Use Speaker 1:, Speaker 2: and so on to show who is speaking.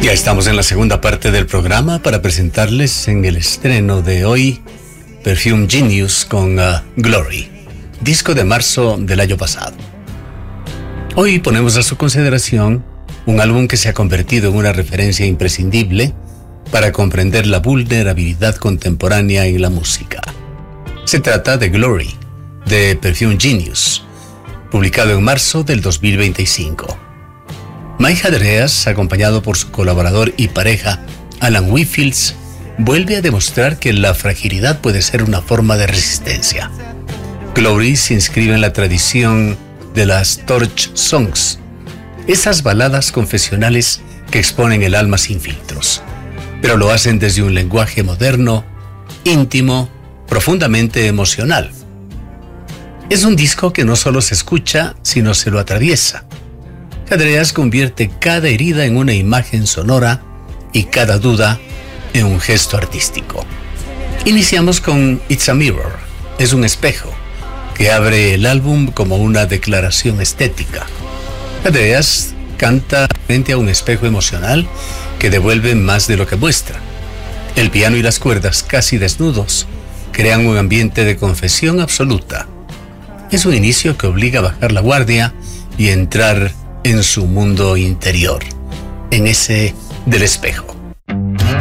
Speaker 1: Ya estamos en la segunda parte del programa para presentarles en el estreno de hoy Perfume Genius con Glory, disco de marzo del año pasado. Hoy ponemos a su consideración un álbum que se ha convertido en una referencia imprescindible para comprender la vulnerabilidad contemporánea en la música. Se trata de Glory, de Perfume Genius, publicado en marzo del 2025. Mike Hadreas, acompañado por su colaborador y pareja Alan Whitfield, vuelve a demostrar que la fragilidad puede ser una forma de resistencia. Glory se inscribe en la tradición de las Torch Songs, esas baladas confesionales que exponen el alma sin filtros, pero lo hacen desde un lenguaje moderno, íntimo, profundamente emocional. Es un disco que no solo se escucha, sino se lo atraviesa. Hadreas convierte cada herida en una imagen sonora y cada duda en un gesto artístico. Iniciamos con It's a Mirror, es un espejo, que abre el álbum como una declaración estética. Hadreas canta frente a un espejo emocional que devuelve más de lo que muestra. El piano y las cuerdas, casi desnudos, crean un ambiente de confesión absoluta. Es un inicio que obliga a bajar la guardia y entrar en su mundo interior, en ese del espejo.